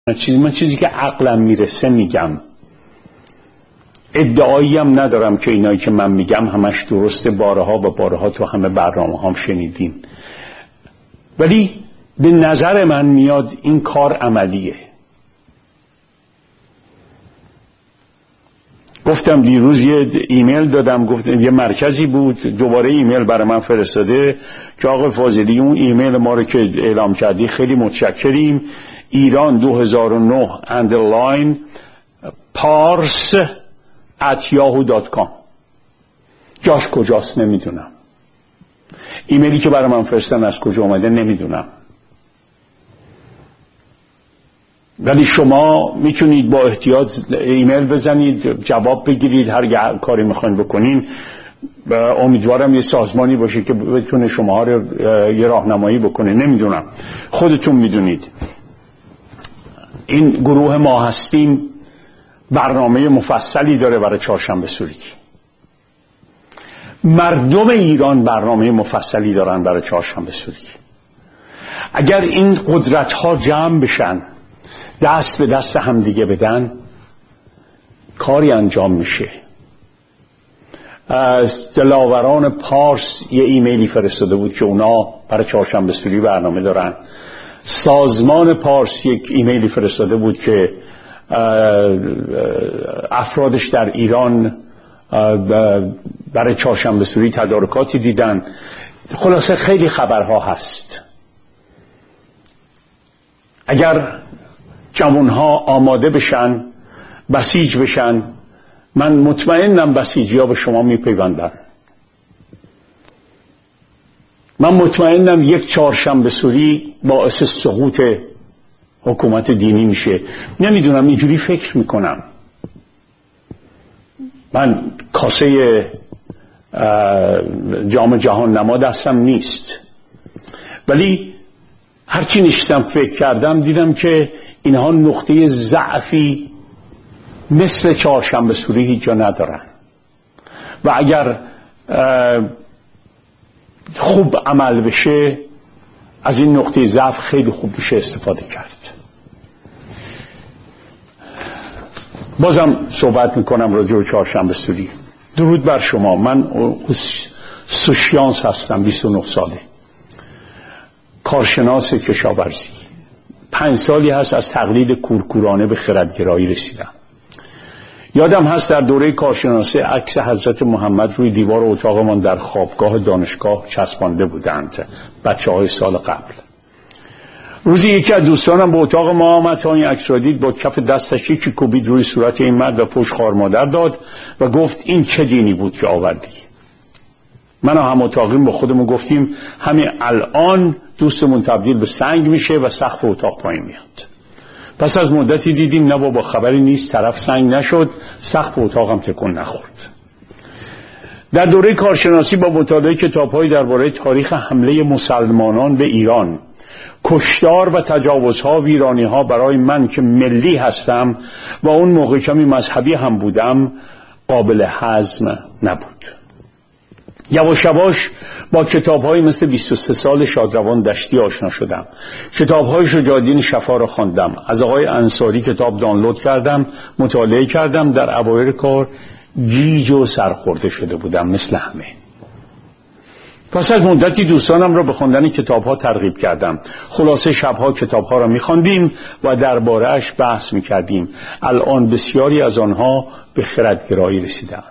من چیزی که عقلم میرسه میگم. ادعایی هم ندارم که اینایی که من میگم همش درسته. بارها و بارها تو همه برنامه هم شنیدین، ولی به نظر من میاد این کار عملیه. گفتم دیروز یه ایمیل دادم، گفتم یه مرکزی بود دوباره ایمیل برای من فرستاده که آقای فاضلی اون ایمیل ما رو که اعلام کردی خیلی متشکریم. ایران 2009 underline pars@yahoo.com. جاش کجاست نمیدونم. ایمیلی که برای من فرستن از کجا اومده نمیدونم، ولی شما میتونید با احتیاط ایمیل بزنید، جواب بگیرید، هر کاری میخواین بکنین. امیدوارم یه سازمانی باشه که بتونه شما رو یه راهنمایی بکنه. نمیدونم، خودتون میدونید. این گروه ما هستیم برنامه مفصلی داره برای چهارشنبه سوری. مردم ایران برنامه مفصلی دارن برای چهارشنبه سوری. اگر این قدرت ها جمع بشن، دست به دست هم دیگه بدن، کاری انجام میشه. از دلاوران پارس یه ایمیلی فرستاده بود که اونا برای چهارشنبه سوری برنامه دارن. سازمان پارس یک ایمیلی فرستاده بود که افرادش در ایران برای چهارشنبه سوری تدارکاتی دیدن. خلاصه خیلی خبرها هست. اگر جوانها آماده بشن، بسیج بشن، من مطمئنم بسیجی ها به شما میپیوندن. من مطمئنم یک چهارشنبه سوری باعث سقوط حکومت دینی میشه. نمیدونم، اینجوری فکر میکنم. من کاسه جام جهان نما دستم نیست، ولی هرچی نشستم فکر کردم دیدم که اینها نقطه ضعفی مثل چهارشنبه سوری هیچ جا ندارن و اگر خوب عمل بشه از این نقطه ضعف خیلی خوب بشه استفاده کرد. بازم صحبت میکنم راجع به چهارشنبه سوری. درود بر شما. من سوشیانس هستم، 29 ساله، کارشناس کشاورزی. 5 سالی هست از تقلید کورکورانه به خردگرایی رسیدم. یادم هست در دوره کارشناسی عکس حضرت محمد روی دیوار اتاقمان در خوابگاه دانشگاه چسبانده بودند، بچه‌های سال قبل. روزی یکی از دوستانم به اتاق ما آمد تا این عکس را دید، با کف دستش یکی کوبید روی صورت این مرد و پشت خوار مادر داد و گفت این چه دینی بود که آوردی؟ من و هم اتاقیم با خودمون گفتیم همین الان دوستمون تبدیل به سنگ میشه و سقف اتاق پایین میاد. پس از مدتی دیدیم نه بابا خبری نیست، طرف سنگ نشد، سقف اتاق هم تکون نخورد. در دوره کارشناسی با مطالعه کتاب‌هایی درباره تاریخ حمله مسلمانان به ایران، کشتار و تجاوزها، ویرانی‌ها برای من که ملی هستم و اون موقع کمی مذهبی هم بودم قابل هضم نبود. یواش یواش با کتاب‌هایی مثل 23 سال شادروان دشتی آشنا شدم. کتاب‌های شجاع‌الدین شفا را خواندم. از آقای انصاری کتاب دانلود کردم، مطالعه کردم. در اوایل کار گیج و سرخورده شده بودم مثل همه. پس از مدتی دوستانم را به خواندن کتاب‌ها ترغیب کردم. خلاصه شب‌ها کتاب‌ها را می‌خواندیم و درباره‌اش بحث می‌کردیم. الان بسیاری از آنها به خردگرایی رسیدند.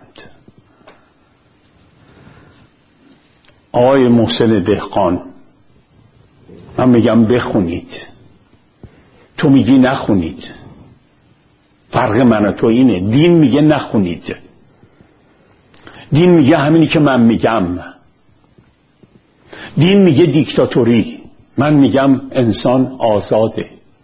آقای محسن دهقان، من میگم بخونید، تو میگی نخونید. فرق من و تو اینه. دین میگه نخونید، دین میگه همینی که من میگم. دین میگه دیکتاتوری، من میگم انسان آزاده.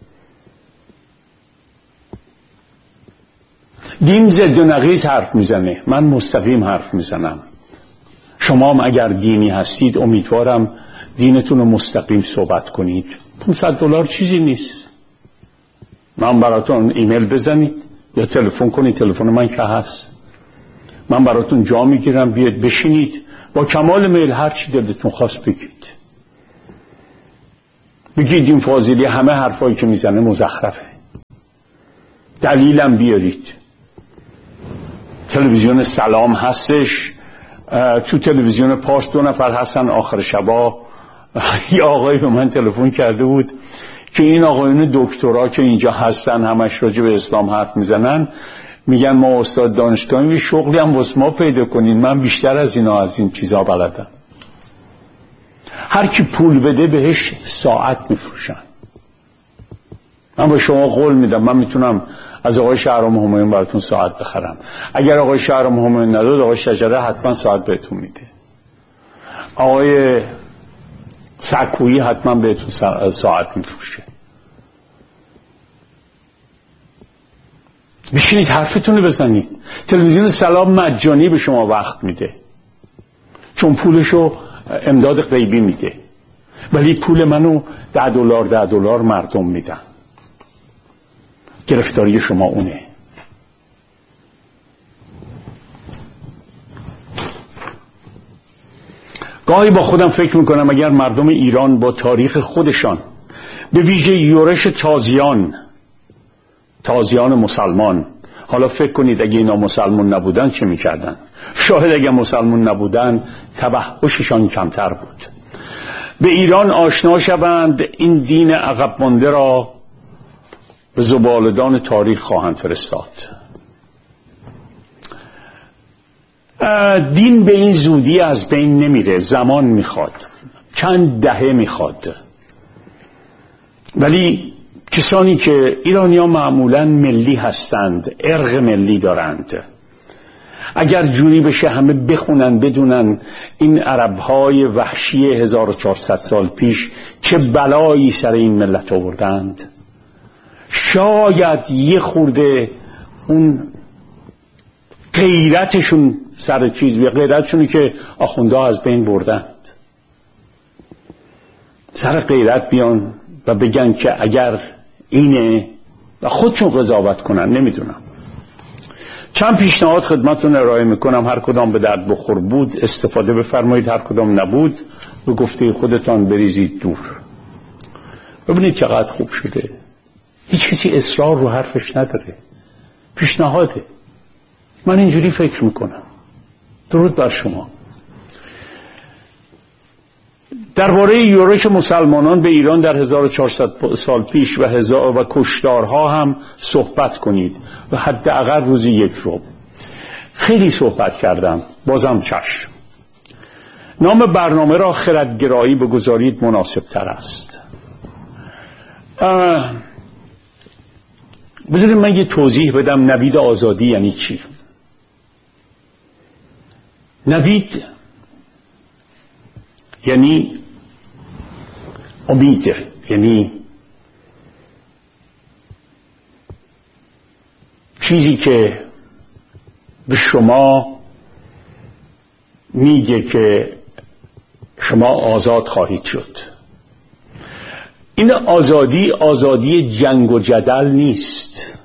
دین ضد و نقیض حرف میزنه، من مستقیم حرف میزنم. شما هم اگر دینی هستید امیدوارم دینتون رو مستقیم صحبت کنید. $500 چیزی نیست. من براتون ایمیل بزنید یا تلفن کنید، تلفن من که هست. من براتون جا میگیرم، بیاد بشینید با کمال میل هر چی دلتون خواست بگید. بگید این فاضلی همه حرفایی که میزنه مزخرفه. دلیلم بیارید. تلویزیون سلام هستش، تو تلویزیون پارس 2 نفر هستن. آخر شبا یه آقای به من تلفن کرده بود که این آقایون دکترا که اینجا هستن همش راجع به اسلام حرف میزنن، میگن ما استاد دانشگاهی یه شغلی هم واسه ما پیدا کنین، من بیشتر از این چیزا بلدم. هر کی پول بده بهش ساعت میفروشن. من به شما قول میدم من میتونم از آقای شهرام همایون براتون ساعت بخرم. اگر آقای شهرام همایون نداد، آقای شجره حتما ساعت بهتون میده. آقای سکویی حتما بهتون ساعت میفروشه. بشینید حرفتون رو بزنید. تلویزیون سلام مجانی به شما وقت میده، چون پولشو امداد غیبی میده، ولی پول منو $10 مردم میدن. گرفتاری شما اونه. گاهی با خودم فکر میکنم اگر مردم ایران با تاریخ خودشان، به ویژه یورش تازیان مسلمان، حالا فکر کنید اگه اینا مسلمان نبودن چه میکردن؟ شاید اگه مسلمان نبودن تبهششان کمتر بود. به ایران آشنا شوند، این دین عقب مانده را به زبالدان تاریخ خواهند فرستاد. دین به این زودی از بین نمیره، زمان میخواد، چند دهه میخواد. ولی کسانی که ایرانی‌ها معمولاً ملی هستند، ارق ملی دارند، اگر جوری بشه همه بخونن بدونن این عرب‌های وحشی 1400 سال پیش چه بلایی سر این ملت آوردند، شاید یه خورده اون غیرتشون سر چیز بیاد، غیرتشونی که آخوندها از بین بردند، سر غیرت بیان و بگن که اگر اینه و خودشون قضاوت کنن. نمیدونم. چند پیشنهاد خدمتتون ارائه میکنم، هر کدام به درد بخور بود استفاده بفرمایید، هر کدام نبود به گفته خودتان بریزید دور. ببینید چقدر خوب شده، هیچ کسی اصرار رو حرفش نداره، پیشنهاده. من اینجوری فکر میکنم. درود بر شما. درباره یورش مسلمانان به ایران در 1400 سال پیش و کشتارها هم صحبت کنید و حداقل روزی 1 رو. خیلی صحبت کردم، بازم چشم. نام برنامه را خردگرایی بگذارید مناسب تر است. بذارید من یه توضیح بدم نوید آزادی یعنی چی. نوید یعنی امید، یعنی چیزی که به شما میگه که شما آزاد خواهید شد. این آزادی جنگ و جدل نیست.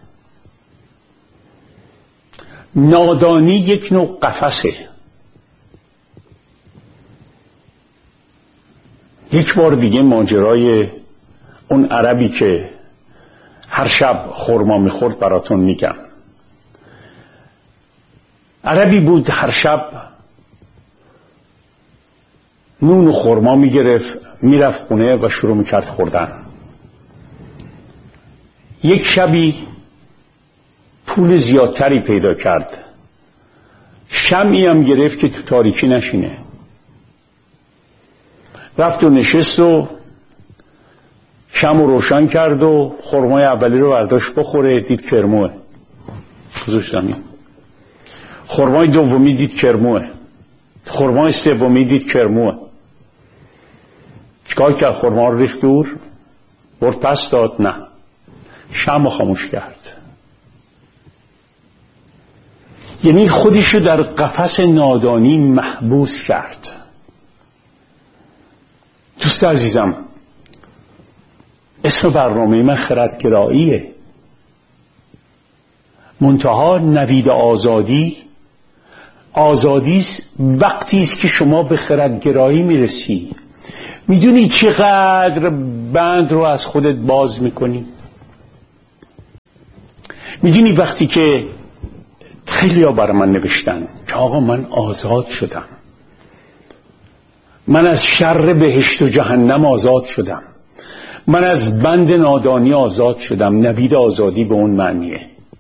نادانی یک نوع قفسه. یک بار دیگه ماجرای اون عربی که هر شب خرما میخورد براتون میگم. عربی بود هر شب نون و خرما میگرفت، میرفت خونه و شروع میکرد خوردن. یک شبی پول زیادتری پیدا کرد، شمعی هم گرفت که تو تاریکی نشینه. رفت و نشست و شمع روشن کرد و خرمای اولی رو برداشت بخوره، دید کرموه. گذاشتم. خرمای دومی دید کرموه، خرمای سومی دید کرموه. چیکار کرد؟ خرما رو ریخت دور، برد پس داد؟ نه، شمع خاموش کرد. یعنی خودشو در قفس نادانی محبوس کرد. دوست عزیزم، اسم برنامه من خردگراییه. منتها نوید آزادی وقتی است که شما به خردگرایی میرسی. میدونی چقدر بند رو از خودت باز میکنی؟ میدونی وقتی که خیلی ها برای من نوشتن که آقا من آزاد شدم، من از شر بهشت و جهنم آزاد شدم، من از بند نادانی آزاد شدم، نوید آزادی به اون معنیه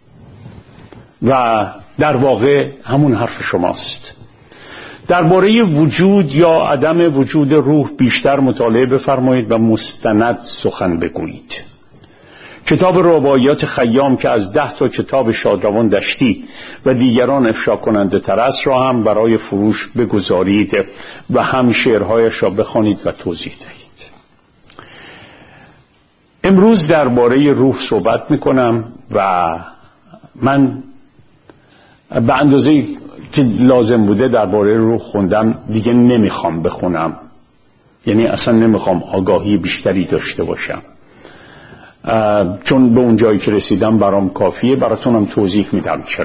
و در واقع همون حرف شماست. درباره وجود یا عدم وجود روح بیشتر مطالعه بفرمایید و مستند سخن بگویید. کتاب رباعیات خیام که از 10 تا کتاب شادروان دشتی و دیگران افشا کننده تر است را هم برای فروش بگذارید و هم شعرهایش را بخوانید و توضیح دهید. امروز درباره روح صحبت میکنم و من به اندازه که لازم بوده درباره روح خوندم، دیگه نمیخوام بخونم، یعنی اصلا نمیخوام آگاهی بیشتری داشته باشم، چون به اون جایی که رسیدم برام کافیه. براتونم توضیح میدم چرا.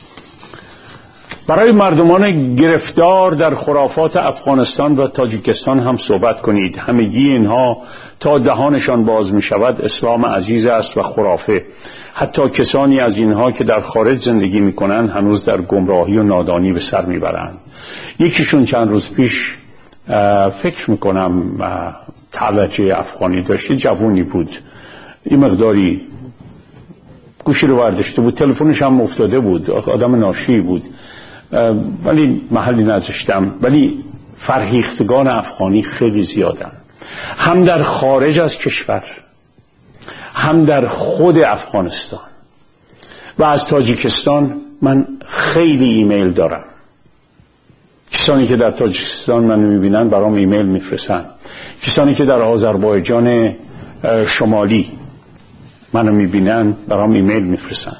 برای مردمان گرفتار در خرافات افغانستان و تاجیکستان هم صحبت کنید. همگی اینها تا دهانشان باز می شود اسلام عزیز است و خرافه. حتی کسانی از اینها که در خارج زندگی می کنند هنوز در گمراهی و نادانی به سر می برند. یکیشون چند روز پیش فکر می کنم تعلجه افغانی داشت، جوانی بود، این مقداری گوشی رو برداشته بود، تلفنش هم افتاده بود، آدم ناشی بود، ولی محلی نذاشتم. ولی فرهیختگان افغانی خیلی زیادن، هم در خارج از کشور هم در خود افغانستان. و از تاجیکستان من خیلی ایمیل دارم. کسانی که در تاجیکستان منو میبینن برام ایمیل میفرستن. کسانی که در آذربایجان شمالی منو میبینن برام ایمیل میفرستن.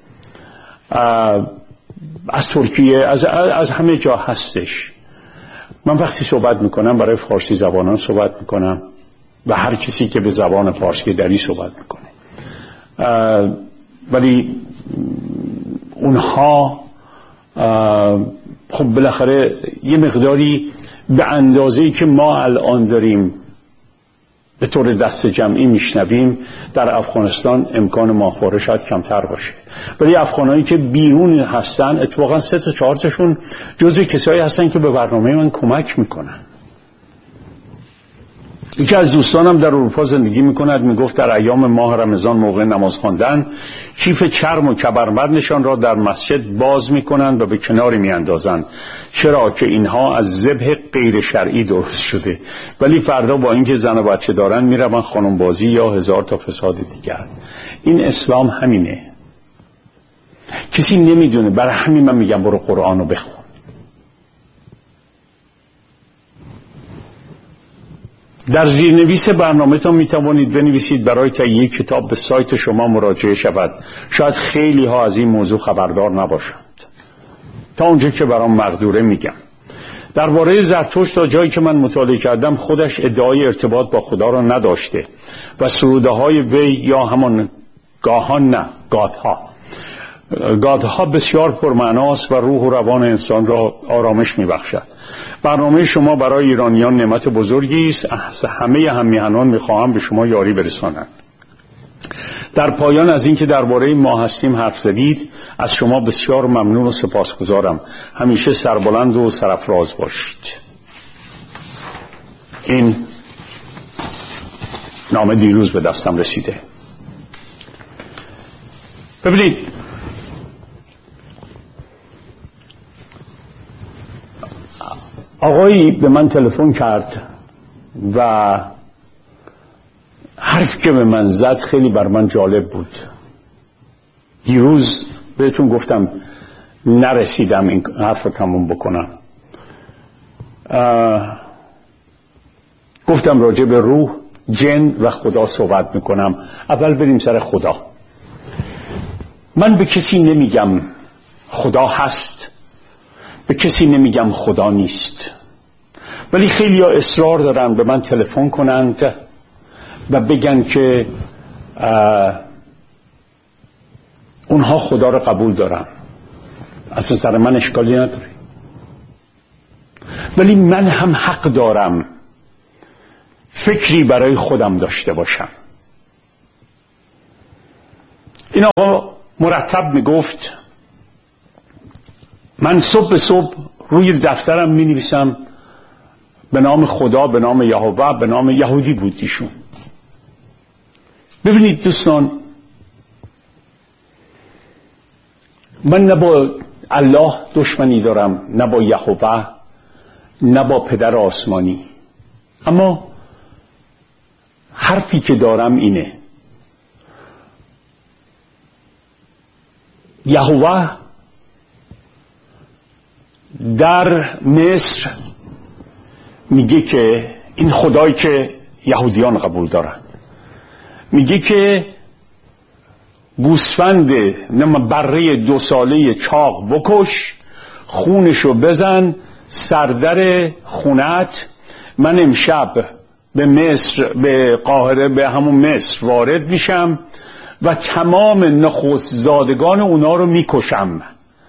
از ترکیه، از همه جا هستش. من وقتی صحبت میکنم برای فارسی زبانان صحبت میکنم و هر کسی که به زبان فارسی دری صحبت میکنه، ولی اونها خب بالاخره یه مقداری به اندازه‌ای که ما الان داریم به طور دست جمعی میشنویم در افغانستان امکان ماهواره شاید کمتر باشه. ولی افغانایی که بیرون هستن اتفاقا 3 تا 4 تاشون جزو کسایی هستن که به برنامه من کمک میکنن. یکی از دوستانم در اروپا زندگی میکند، میگفت در ایام ماه رمضان موقع نماز خواندن کیف چرم و کمربندشان را در مسجد باز میکنند و به کناری میاندازند، چرا که اینها از ذبح غیر شرعی درست شده، ولی فردا با اینکه زن و بچه دارن میروند خانم بازی یا 1000 تا فساد دیگر. این اسلام همینه. کسی نمیدونه، برای همین من میگم برو قرآن رو بخون. در زیرنویس برنامه‌تان میتوانید بنویسید برای تهیه کتاب به سایت شما مراجعه شود. شاید خیلی ها از این موضوع خبردار نباشند. تا اونجا که برام مقدوره میگم. درباره زرتشت تا جایی که من مطالعه کردم خودش ادعای ارتباط با خدا را نداشته و سروده های وی یا همان گاهان نه گادها بسیار پرمعناست و روح و روان انسان را آرامش میبخشد. برنامه شما برای ایرانیان نعمت بزرگی است. همه همیهنان میخواهم به شما یاری برسانند. در پایان از اینکه درباره ما هستیم حرف زدید از شما بسیار ممنون و سپاسگزارم. همیشه سربلند و سرافراز باشید. این نامه دیروز به دستم رسیده. ببینید آقایی به من تلفن کرد و حرف که به من زد خیلی بر من جالب بود. دیروز بهتون گفتم نرسیدم این حرف رو تموم بکنم. گفتم راجع به روح، جن و خدا صحبت میکنم. اول بریم سر خدا. من به کسی نمیگم خدا هست، به کسی نمیگم خدا نیست، ولی خیلی ها اصرار دارن به من تلفن کنند و بگن که اونها خدا رو قبول دارن. از نظر من اشکالی نداره، ولی من هم حق دارم فکری برای خودم داشته باشم. این آقا مرتب میگفت من صبح به صبح روی دفترم می نویسم به نام خدا، به نام یهوه، به نام یهودی بود ایشون. ببینید دوستان، من نه با الله دشمنی دارم، نه با یهوه، نه با پدر آسمانی، اما حرفی که دارم اینه: یهوه در مصر میگه که این خدایی که یهودیان قبول دارن، میگه که گوسفند بره 2 ساله چاق بکش، خونشو بزن سردر خونت، من امشب به مصر، به قاهره، به همون مصر وارد میشم و تمام نخست زادگان اونا رو میکشم.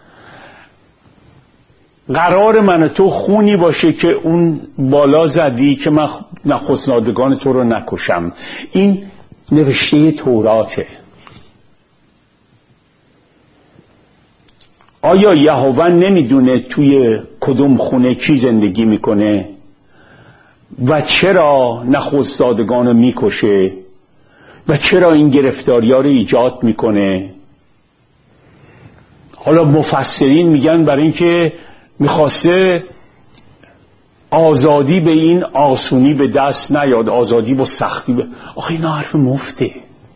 قرار من تو خونی باشه که اون بالا زدی که من نخست زادگان تو رو نکشم. این نوشته توراته. آیا یهوه نمیدونه توی کدوم خونه کی زندگی میکنه و چرا نخست زادگان رو میکشه و چرا این گرفتاری‌ها رو ایجاد میکنه؟ حالا مفسرین میگن برای اینکه میخواسته آزادی به این آسونی به دست نیاد، آزادی با سختی آخه اینا حرف مفته.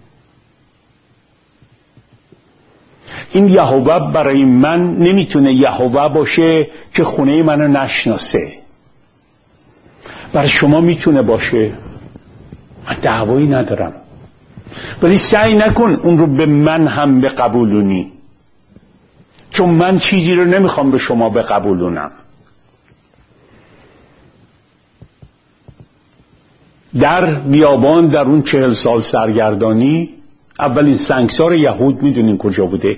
این یهوه برای من نمیتونه یهوه باشه که خونه منو نشناسه. برای شما میتونه باشه، من دعوایی ندارم، ولی سعی نکن اون رو به من هم بقبولونی، چون من چیزی رو نمیخوام به شما بقبولونم. در بیابان در اون 40 سال سرگردانی، اولین سنگسار یهود میدونین کجا بوده؟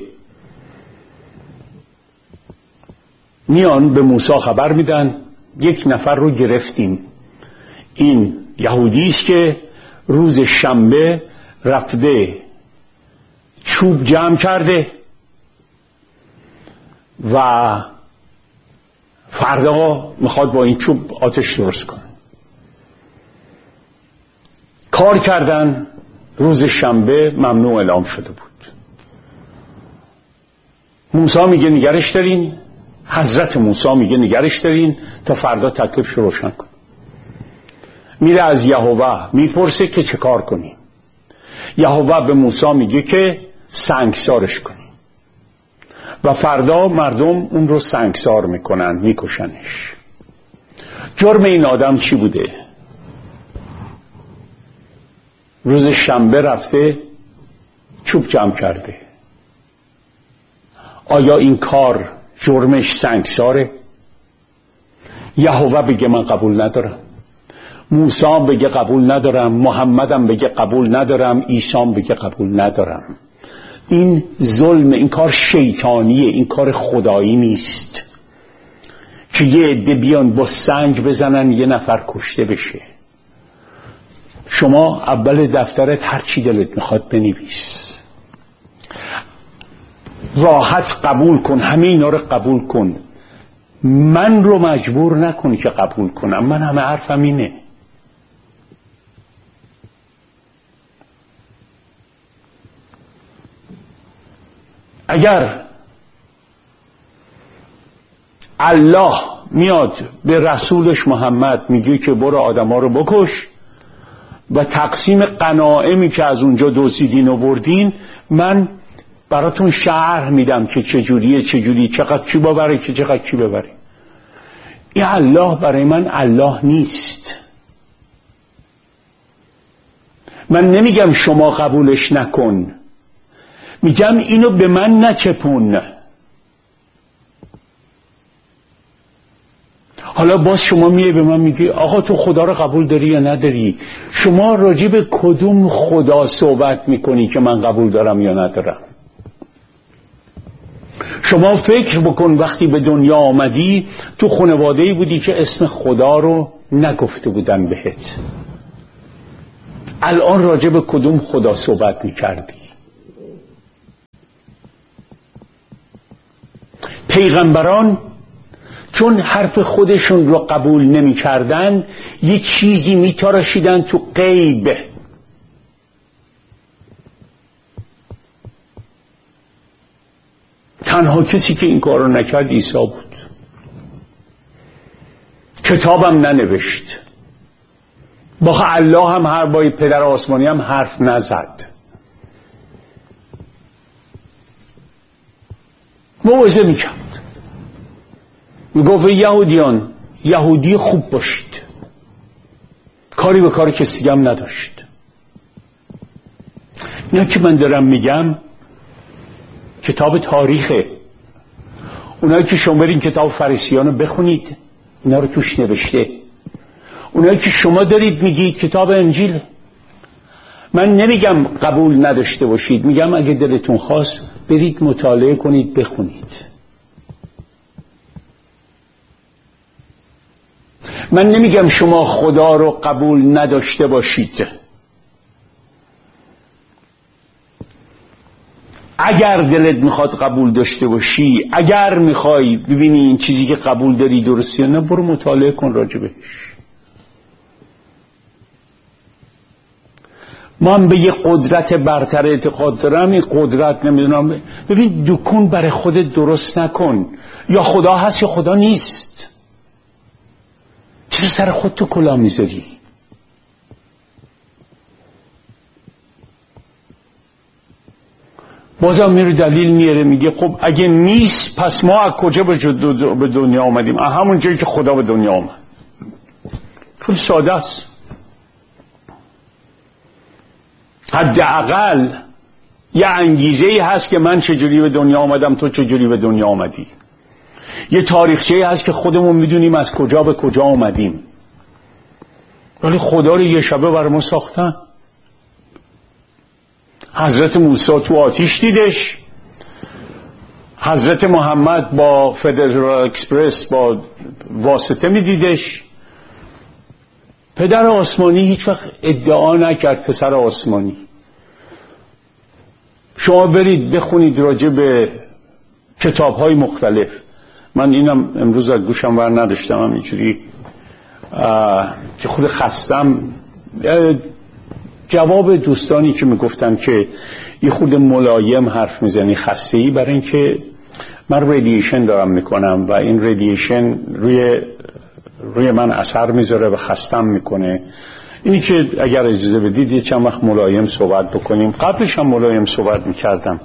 میان به موسی خبر میدن یک نفر رو گرفتیم، این یهودی است که روز شنبه رفته چوب جمع کرده و فردا میخواد با این چوب آتش درست کنه. کار کردن، روز شنبه ممنوع اعلام شده بود. موسی میگه نگرش دارین، حضرت موسی میگه نگرش دارین تا فردا تکلیفش رو روشن کن. میره از یهوه میپرسه که چه کار کنیم. یهوه به موسی میگه که سنگسارش کنی و فردا مردم اون رو سنگسار میکنن، میکشنش. جرم این آدم چی بوده؟ روز شنبه رفته چوب جمع کرده. آیا این کار جرمش سنگساره؟ یهوه بگه من قبول ندارم، موسی بگه قبول ندارم، محمدم بگه قبول ندارم، عیسی بگه قبول ندارم. این ظلم، این کار شیطانیه، این کار خدایی نیست که یه عده بیان با سنگ بزنن یه نفر کشته بشه. شما اول دفترت هر چی دلت میخواد بنویس، راحت قبول کن، همه اینا رو قبول کن، من رو مجبور نکن که قبول کنم. من همه حرفم اینه. اگر الله میاد به رسولش محمد میگه که برو آدما رو بکش و تقسیم غنایمی که از اونجا دزدیدین و بردین من براتون شرح میدم که چجوری چقدر کی ببره که چقدر کی ببره. این الله برای من الله نیست. من نمیگم شما قبولش نکن، میگم اینو به من نچپون. حالا باز شما میای به من میگی آقا تو خدا رو قبول داری یا نداری؟ شما راجع به کدوم خدا صحبت میکنی که من قبول دارم یا ندارم؟ شما فکر بکن وقتی به دنیا آمدی تو خانواده‌ای بودی که اسم خدا رو نگفته بودن بهت. الان راجع به کدوم خدا صحبت میکردی؟ پیغمبران چون حرف خودشون رو قبول نمی کردن یه چیزی می تراشیدن تو غیب. تنها کسی که این کار رو نکرد عیسی بود. کتابم ننوشت، با الله هم با پدر آسمانی هم حرف نزد. موعظه میکرد، میگفت یهودیان یهودی خوب باشید، کاری به کار کسی دیگه هم نداشت. اینا که من دارم میگم کتاب تاریخه. اونایی که شما برین کتاب فریسیان رو بخونید، اینا رو توش نوشته. اونایی که شما دارید میگید کتاب انجیل. من نمیگم قبول نداشته باشید، میگم اگه دلتون خواست برید مطالعه کنید، بخونید. من نمیگم شما خدا رو قبول نداشته باشید. اگر دلت میخواد قبول داشته باشی، اگر میخوای ببینی این چیزی که قبول داری درستی یا نه، برو مطالعه کن راجبش. من به یه قدرت برتر اعتقاد دارم، این قدرت نمیدونم. ببین دکون برای خودت درست نکن، یا خدا هست یا خدا نیست. چرا سر خود تو کلاه میذاری؟ بازم میره دلیل میاره، میگه خب اگه نیست پس ما از کجا به دنیا آمدیم؟ همون جایی که خدا به دنیا آمد. خیلی ساده است. حداقل یه انگیزه‌ای هست که من چجوری به دنیا آمدم، تو چجوری به دنیا آمدی. یه تاریخچه‌ای هست که خودمون میدونیم از کجا به کجا آمدیم. ولی خدا رو یه شبه بر ما ساختن. حضرت موسی تو آتیش دیدش، حضرت محمد با فدرال اکسپرس با واسطه میدیدش. پدر آسمانی هیچ وقت ادعا نکرد پسر آسمانی. شما برید بخونید راجع به کتاب‌های مختلف. من اینم امروز از گوشم ور نداشتم، هم اینجوری که خود خستم. جواب دوستانی که میگفتن که یه خود ملایم حرف میزنی خسته‌ای، برای اینکه من ریدییشن دارم میکنم و این ریدییشن روی من اثر میذاره و خستم میکنه. اینی که اگر اجازه بدید یه چند وقت ملایم صحبت بکنیم. قبلش هم ملایم صحبت میکردم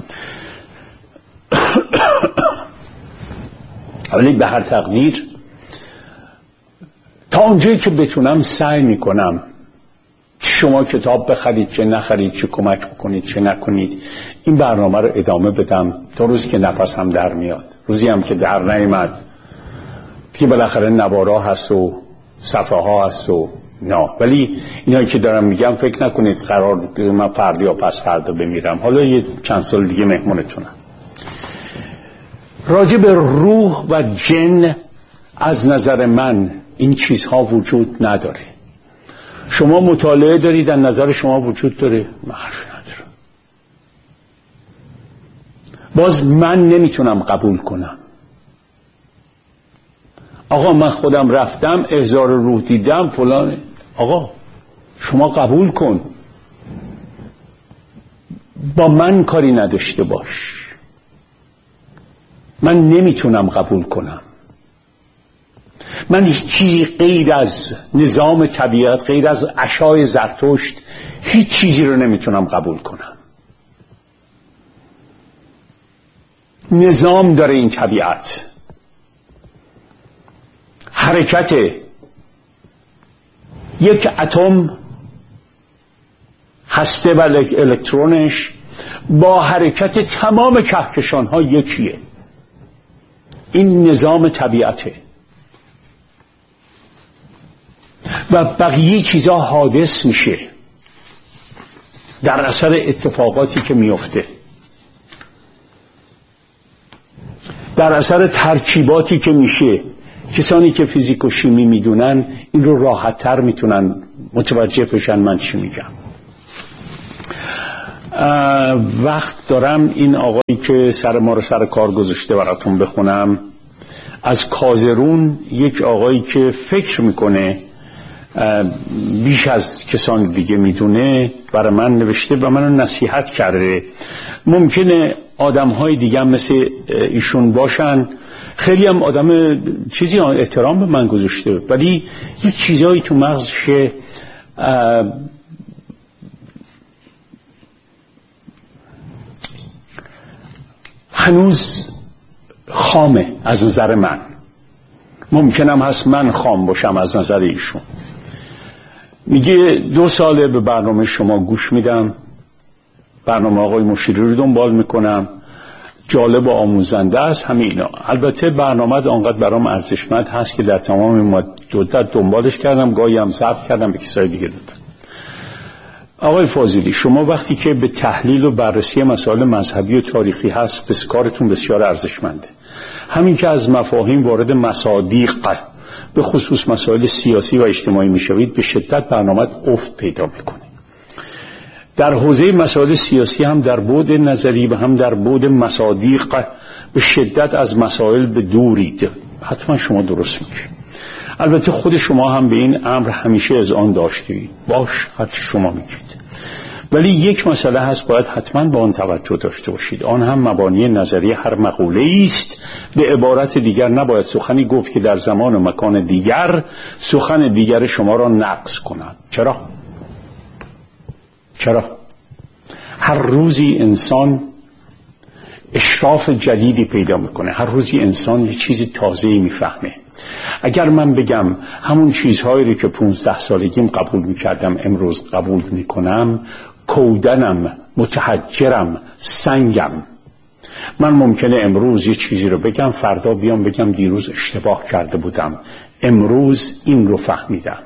ولی به هر تقدیر تا اونجایی که بتونم سعی میکنم شما کتاب بخرید چه نخرید، چه کمک بکنید چه نکنید، این برنامه رو ادامه بدم تا روزی که نفسم در میاد. روزی هم که در نیامد که بالاخره نوارا هست و صفحه ها هست و نه. ولی اینایی که دارم میگم فکر نکنید قرار من فردا یا پس فردا بمیرم. حالا یه چند سال دیگه مهمونتونم. راجع به روح و جن از نظر من این چیزها وجود نداره. شما مطالعه دارید، از نظر شما وجود داره، من حرفی ندارم. باز من نمیتونم قبول کنم. آقا من خودم رفتم احضار روح دیدم فلان. آقا شما قبول کن، با من کاری نداشته باش. من نمیتونم قبول کنم. من هیچ چیزی غیر از نظام طبیعت، غیر از عشای زرتشت، هیچ چیزی رو نمیتونم قبول کنم. نظام داره این طبیعت. حرکت یک اتم، هسته و الکترونش، با حرکت تمام کهکشان ها یکیه. این نظام طبیعته و بقیه چیزها حادث میشه در اثر اتفاقاتی که میفته، در اثر ترکیباتی که میشه. کسانی که فیزیک و شیمی میدونن این رو راحت تر میتونن متوجه بشن من چی میگم. وقت دارم این آقایی که سر ما رو سر کار گذاشته براتون بخونم. از کازرون یک آقایی که فکر میکنه بیش از کسان دیگه میدونه برای من نوشته و منو نصیحت کرده. ممکنه آدم های دیگه هم مثل ایشون باشن، خیلی هم آدم چیزی احترام به من گذاشته، ولی یک چیزایی تو مغزش هنوز خامه از نظر من. ممکنم هست من خام باشم از نظر ایشون. میگه 2 ساله به برنامه شما گوش میدم، برنامه آقای مشیری رو دنبال میکنم، جالب و آموزنده است، همه اینا. البته برنامه آنقدر برام ارزشمند هست که در تمام مدت دنبالش کردم، گاهی هم ضبط کردم به کسای دیگه دادم. آقای فاضلی، شما وقتی که به تحلیل و بررسی مسائل مذهبی و تاریخی هست کارتون بسیار ارزشمنده. همین که از مفاهیم وارد مصادیق به خصوص مسائل سیاسی و اجتماعی میشوید به شدت برنامه افت پیدا میکنه. در حوزه مسائل سیاسی هم در بعد نظری و هم در بعد مصادیق به شدت از مسائل به دورید. حتما شما درست میگید. البته خود شما هم به این امر همیشه اذعان داشتید. باش، هرچی شما میگید. ولی یک مسئله هست باید حتما به آن توجه داشته باشید. آن هم مبانی نظری هر مقوله است. به عبارت دیگر نباید سخنی گفت که در زمان و مکان دیگر سخن دیگر شما را نقض کند. چرا؟ هر روزی انسان اشراف جدیدی پیدا میکنه، هر روزی انسان یه چیز تازه‌ای میفهمه. اگر من بگم همون چیزهایی رو که 15 سالگیم قبول میکردم امروز قبول میکنم، کودنم، متحجرم، سنگم. من ممکنه امروز یه چیزی رو بگم، فردا بیام بگم دیروز اشتباه کرده بودم، امروز این رو فهمیدم.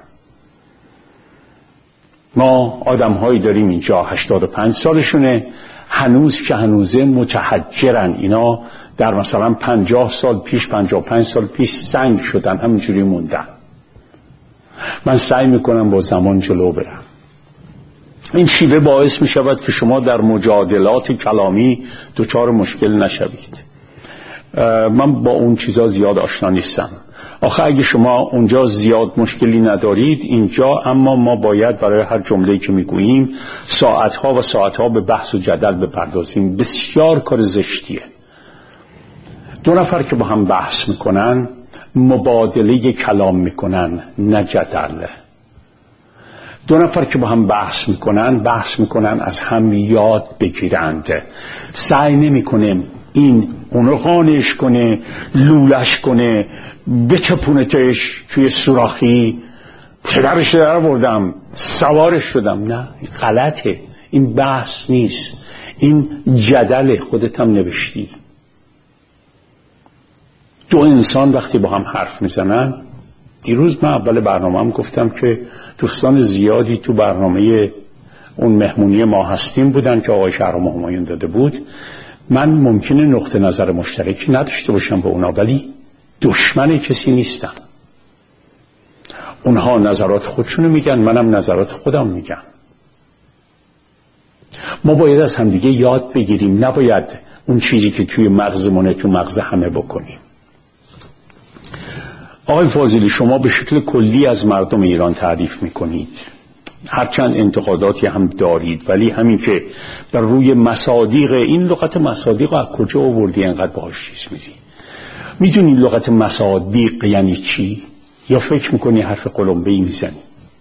ما آدم هایی داریم اینجا 85 سالشونه، هنوز که هنوزه متحجرن. اینا در مثلا 50 سال پیش 55 سال پیش سنگ شدن، همینجوری موندن. من سعی میکنم با زمان جلو برم. این شیوه باعث میشود که شما در مجادلات کلامی دچار مشکل نشوید. من با اون چیزا زیاد آشنا نیستم. آخه اگه شما اونجا زیاد مشکلی ندارید، اینجا اما ما باید برای هر جمله‌ای که میگوییم ساعتها و ساعتها به بحث و جدل بپردازیم. بسیار کار زشتیه. 2 نفر که با هم بحث میکنن مبادله کلام میکنن، نه جدل. 2 نفر که با هم بحث میکنن از هم یاد بگیرند. سعی نمیکنه این اونو خانش کنه، لولش کنه، بچپونتش توی سوراخی، پدرش در بردم، سوارش شدم. نه، غلطه. این بحث نیست، این جدل. خودت هم نوشتی. 2 انسان وقتی با هم حرف میزنن، دیروز من اول برنامه هم گفتم که دوستان زیادی تو برنامه اون مهمونی ما هستیم بودن که آقای شهرام همایون داده بود. من ممکنه نقطه نظر مشترکی نداشته باشم با اونا، ولی دشمن کسی نیستم. اونها نظرات خودشونو میگن، منم نظرات خودم میگم. ما باید از همدیگه یاد بگیریم، نباید اون چیزی که توی مغزمونه تو مغز همه بکنیم. آقای فاضلی، شما به شکل کلی از مردم ایران تعریف میکنید، هرچند انتقاداتی هم دارید، ولی همین که بر روی مصادیق، این لغت مصادیق از کجا آوردی انقدر باهاش چیز میدی؟ میدونی لغت مصادیق یعنی چی؟ یا فکر میکنی حرف قلمبه‌ای میزنی؟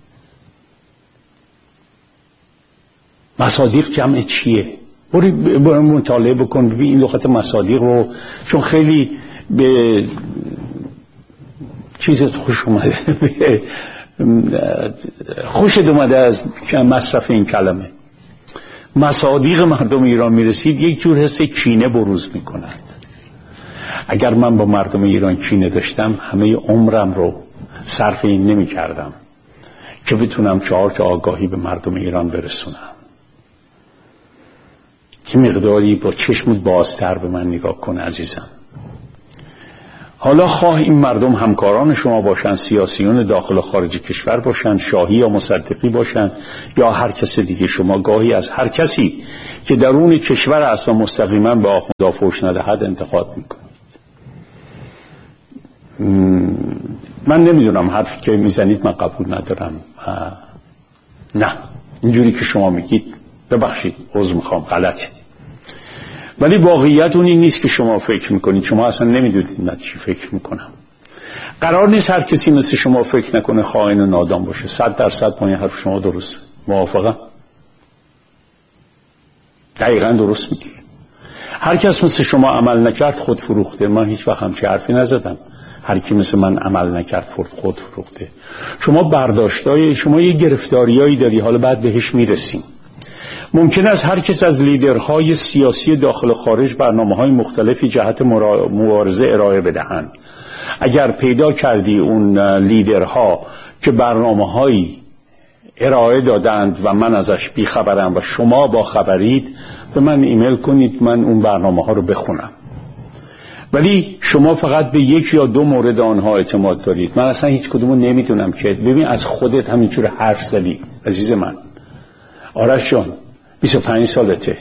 مصادیق جمع چیه؟ برو مطالعه بکن ببین این لغت مصادیق رو، چون خیلی به چیزت خوش اومده، خوشت اومده از مصرف این کلمه. مصادیق مردم ایران میرسید، یک جور حس کینه بروز میکنند. اگر من با مردم ایران کینه داشتم، همه عمرم رو صرف این نمی کردم که بتونم 4 آگاهی به مردم ایران برسونم. که مقداری با چشمت بازتر به من نگاه کن عزیزم. حالا خواه این مردم همکاران شما باشن، سیاسیون داخل و خارج کشور باشن، شاهی یا مصدقی باشن یا هر کس دیگه، شما گاهی از هر کسی که درون کشور است و مستقیما به آخوندها فحش ندهد انتقاد میکنید. من نمیدونم، حرفی که میزنید من قبول ندارم. نه اینجوری که شما میگید ببخشید عذر میخوام غلطه، ولی واقعیت اون این نیست که شما فکر میکنید. شما اصلا نمیدونید من چی فکر میکنم. قرار نیست هر کسی مثل شما فکر نکنه، خائن و نادان باشه. 100% با این حرف شما درست موافقم؟ دقیقا درست میگی. هر کس مثل شما عمل نکرد خود فروخته. من هیچ وقت همچین حرفی نزدم. هر کی مثل من عمل نکرد خود فروخته. شما برداشتای شما یه گرفتاریایی داری، حالا بعد بهش میرسیم. ممکن است هر کس از لیدرهای سیاسی داخل و خارج برنامه‌های مختلفی جهت مبارزه ارائه بدهند. اگر پیدا کردی اون لیدرها که برنامه‌هایی ارائه دادند و من ازش بیخبرم و شما با خبرید، به من ایمیل کنید، من اون برنامه‌ها رو بخونم. ولی شما فقط به یک یا دو مورد آنها اعتماد دارید. من اصلا هیچ کدومو نمیدونم که. ببین از خودت همینجور حرف زدی عزیز من. آرش جان 25 سالته،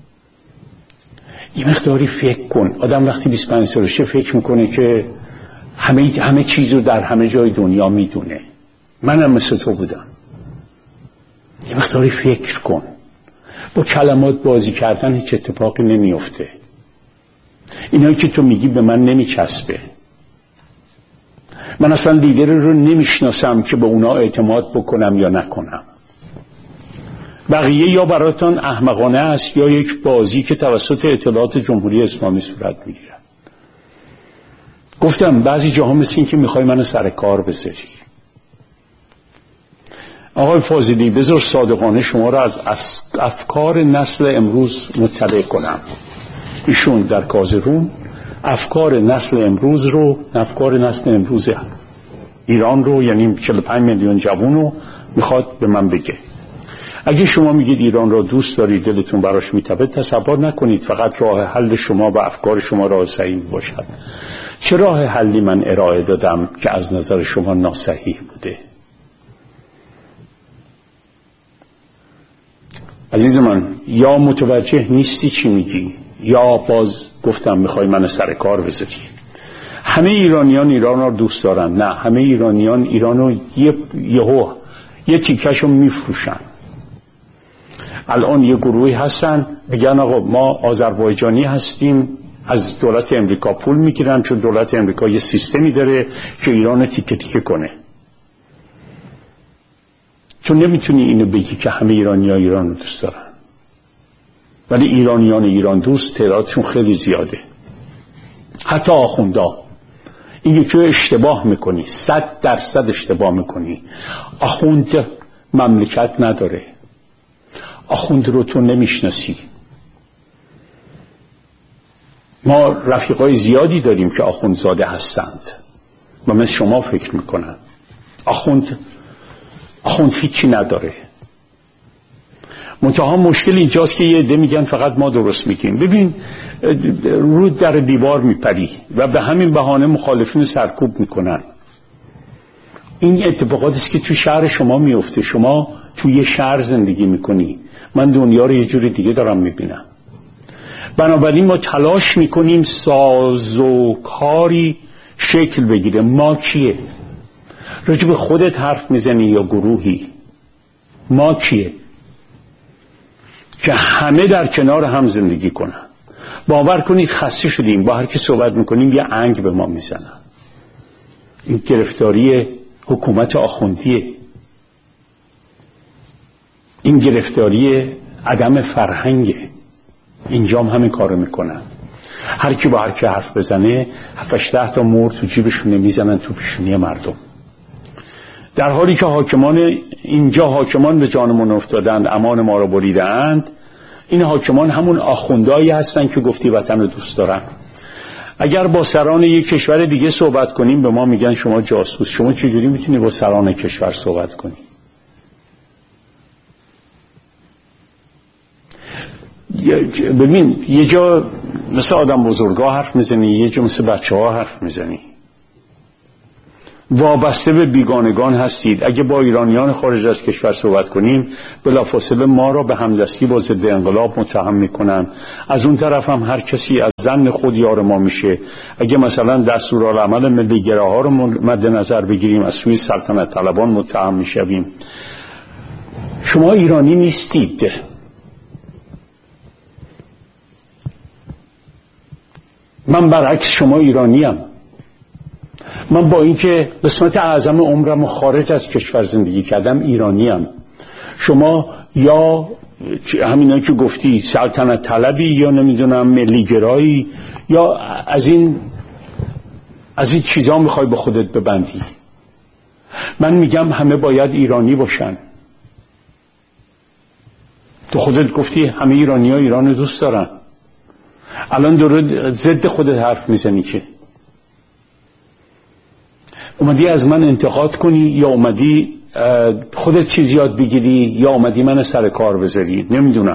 یه مقداری فکر کن. آدم وقتی 25 سالشه فکر میکنه که همه چیز رو در همه جای دنیا میدونه. منم مثل تو بودم. یه مقداری فکر کن. با کلمات بازی کردن هیچ اتفاقی نمیفته. اینایی که تو میگی به من نمیچسبه. من اصلا لیدر رو نمیشناسم که به اونا اعتماد بکنم یا نکنم. بقیه یا براتون احمقانه است یا یک بازی که توسط اطلاعات جمهوری اسلامی صورت میگیرد. گفتم بعضی جاها مثل این که میخوای منو سر کار بذاری. آقای فاضلی بذار صادقانه شما را از افکار نسل امروز مطلع کنم. ایشون در کازرون افکار نسل امروز رو، افکار نسل امروز ایران رو، یعنی 45 میلیون جوان رو میخواد به من بگه. اگه شما میگید ایران را دوست دارید، دلتون براش میتپه، تصور نکنید فقط راه حل شما و افکار شما راه صحیح باشد. چه راه حلی من ارائه دادم که از نظر شما ناصحیح بوده؟ عزیز من، یا متوجه نیستی چی میگی، یا باز گفتم میخوای من سر کار بذاری. همه ایرانیان ایران را دوست دارن؟ نه، همه ایرانیان ایران رو یه تیکشو میفروشن. الان یه گروهی هستن بگن آقا ما آذربایجانی هستیم، از دولت امریکا پول میگیرن چون دولت امریکا یه سیستمی داره که ایران تیکه تیکه کنه. چون نمیتونی اینو بگی که همه ایرانی‌ها ایران رو دوست دارن، ولی ایرانیان ایران دوست تعدادشون خیلی زیاده. حتی آخوندا. این یکی رو اشتباه میکنی، 100% اشتباه میکنی. آخوند مملکت نداره. آخوند رو تو نمیشناسی. ما رفیقای زیادی داریم که آخوندزاده هستند و مثل شما فکر میکنن. آخوند هیچی نداره. منتها مشکل اینجاست که یه عده میگن فقط ما درست میگیم. ببین رو در دیوار میپری و به همین بهانه مخالفین سرکوب میکنن. این اتفاقاتی است که تو شهر شما میفته. شما تو یه شهر زندگی میکنی، من دنیا رو یه جور دیگه دارم میبینم. بنابراین ما تلاش میکنیم سازوکاری شکل بگیره. ما کیه؟ راجع به خودت حرف میزنی یا گروهی؟ ما کیه؟ که همه در کنار هم زندگی کنن. باور کنید خسته شدیم، با هر کی صحبت میکنیم یه انگ به ما میزنن. این گرفتاری حکومت آخوندیه. این گرفتاری عدم فرهنگه. اینجام همین کارو میکنن. هر کی با هر کی حرف بزنه 7-8 تا مور تو جیبشونه میزنن تو پیشونی مردم. در حالی که حاکمان به جانمون افتادند، امان ما رو بریدند. این حاکمان همون آخوندایی هستن که گفتی وطن رو دوست دارن. اگر با سران یک کشور دیگه صحبت کنیم به ما میگن شما جاسوس. شما چجوری میتونی با سران کشور صحبت کنی؟ ببین یه جا مثل آدم بزرگا حرف میزنی، یه جا مثل بچه ها حرف میزنی. وابسته به بیگانگان هستید. اگه با ایرانیان خارج از کشور صحبت کنیم بلافاصله ما را به همدستی با ضد انقلاب متهم میکنن. از اون طرف هم هر کسی از ظن خود یار ما میشه. اگه مثلا دستورالعمل ملی‌گراها رو مد نظر بگیریم از سوی سلطنت طلبان متهم میشویم. شما ایرانی نیستید. من برعکس شما ایرانیم. من با اینکه قسمت اعظم عمرم خارج از کشور زندگی کردم ایرانیم. شما یا همینایی که گفتی سلطنت طلبی یا نمیدونم ملی‌گرایی یا از این چیزا میخوای به خودت ببندی. من میگم همه باید ایرانی باشن. تو خودت گفتی همه ایرانی‌ها ایران دوست دارن. الان داره ضد خودت حرف میزنی که اومدی از من انتقاد کنی یا اومدی خودت چیز یاد بگیری یا اومدی من سر کار بذاری. نمیدونم.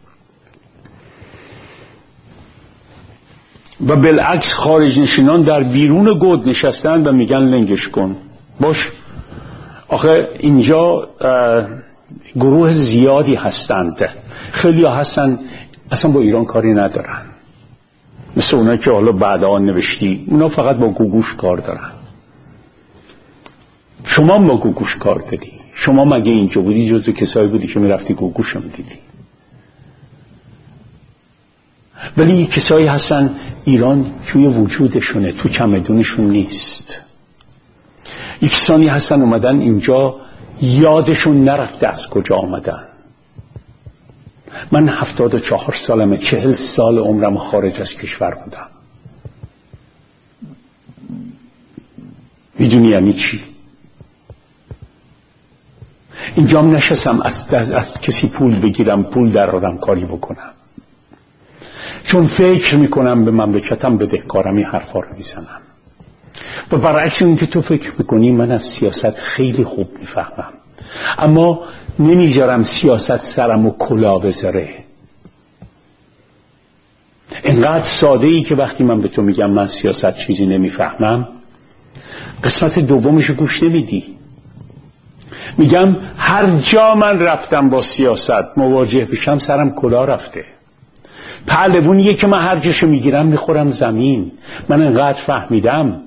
و بالعکس خارج نشینان در بیرون گود نشستن و میگن لنگش کن. باش. آخه اینجا گروه زیادی هستند. خیلی ها هستن اصلا با ایران کاری ندارن، مثل اونا که حالا بعدا نوشتی. اونا فقط با گوگوش کار دارن. شما با گوگوش کار داری. شما مگه اینجا بودی جزو کسایی بودی که میرفتی گوگوش رو میدیدی؟ ولی یک کسایی هستن ایران توی وجودشونه، تو چمدونشون نیست. یک کسانی هستن اومدن اینجا یادشون نرفته از کجا آمدن. من 74 سالمه، 40 سال عمرم خارج از کشور بودم. میدونی یعنی چی؟ اینجا هم نشستم از کسی پول بگیرم، پول درارم، کاری بکنم، چون فکر میکنم به مملکتم بدهکارم. این حرفا رو میزنم. و برعکس این که تو فکر میکنی من از سیاست خیلی خوب میفهمم، اما نمیذارم سیاست سرم و کلا بذاره. اینقدر ساده ای که وقتی من به تو میگم من سیاست چیزی نمیفهمم، قسمت دومش گوش نمیدی. میگم هر جا من رفتم با سیاست مواجه بشم سرم کلا رفته. پهلوونیه که من هر جاشو میگیرم میخورم زمین. من انقدر فهمیدم.